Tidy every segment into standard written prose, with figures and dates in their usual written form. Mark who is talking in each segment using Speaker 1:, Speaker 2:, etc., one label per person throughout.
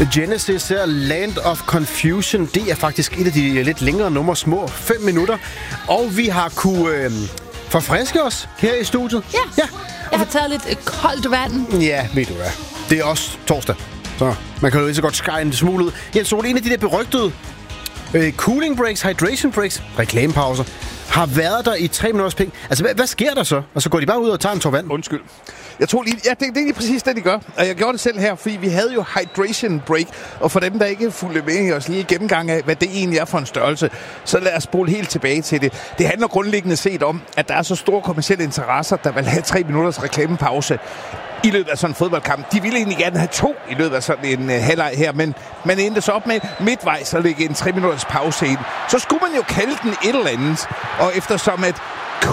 Speaker 1: Genesis Land of Confusion. Det er faktisk et af de lidt længere numre, små 5 minutter. Og vi har kunne forfriske os her i studiet.
Speaker 2: Ja. Jeg har taget lidt koldt vand.
Speaker 1: Ja, ved du hvad. Det er også torsdag. Så man kan jo lige så godt skære en smule ud. Jens Ole, en af de der berygtede cooling breaks, hydration breaks, reklamepauser, har været der i 3 minutters penge. Altså, hvad sker der så? Og så går de bare ud og tager en tår vand?
Speaker 3: Undskyld. Jeg tror lige, det er lige præcis det, de gør. Og jeg gjorde det selv her, fordi vi havde jo hydration break. Og for dem, der ikke fulgte med i os lige gennemgang af, hvad det egentlig er for en størrelse, så lad os spole helt tilbage til det. Det handler grundlæggende set om, at der er så store kommercielle interesser, der vil have 3 minutters reklamepause i løbet af sådan en fodboldkamp. De ville egentlig gerne have 2 i løbet af sådan en halvleg her, men man endte så op med midtvejs at lægge en 3 minutters pause ind. Så skulle man jo kalde den et eller andet, og eftersom at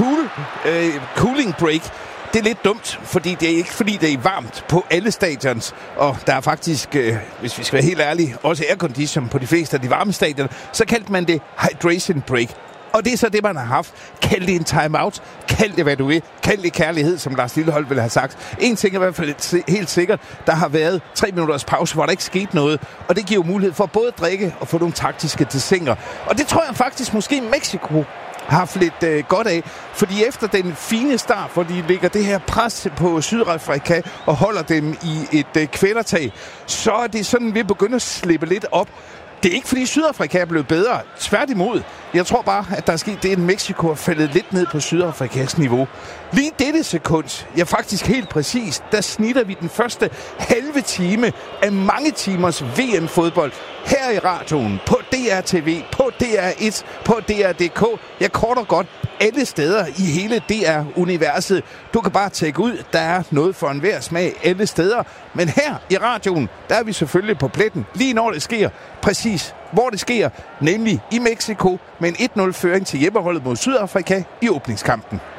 Speaker 3: cooling break, det er lidt dumt, fordi det er ikke fordi det er varmt på alle stadions, og der er faktisk, hvis vi skal være helt ærlige, også aircondition på de fleste af de varme stadioner, så kaldte man det hydration break. Og det er så det, man har haft. Kald det en timeout. Kald det, hvad du vil. Kald det kærlighed, som Lars Lilleholdt ville have sagt. En ting er i hvert fald helt sikkert. Der har været 3 minutters pause, hvor der ikke skete noget. Og det giver mulighed for både at drikke og få nogle taktiske desinger. Og det tror jeg faktisk måske Mexico har haft lidt godt af. Fordi efter den fine start, hvor de lægger det her pres på Sydafrika og holder dem i et kvælertag, så er det sådan, vi begynder at slippe lidt op. Det er ikke, fordi Sydafrika er blevet bedre. Tværtimod. Jeg tror bare, at der er sket det, at Mexico er faldet lidt ned på Sydafrikas niveau. Lige dette sekund, ja faktisk helt præcis, der snitter vi den første halve time af mange timers VM-fodbold her i radioen, på DR-TV, på DR1, på DR.dk. Ja, kort og godt alle steder i hele DR-universet. Du kan bare tjekke ud, der er noget for enhver smag alle steder. Men her i radioen, der er vi selvfølgelig på pletten, lige når det sker. Præcis hvor det sker, nemlig i Mexico med en 1-0-føring til hjemmeholdet mod Sydafrika i åbningskampen.